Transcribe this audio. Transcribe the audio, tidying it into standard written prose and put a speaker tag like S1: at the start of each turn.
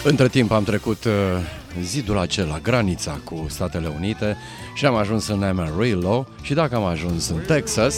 S1: Între timp am trecut zidul acela, granița cu Statele Unite și am ajuns în Amarillo și dacă am ajuns în Texas,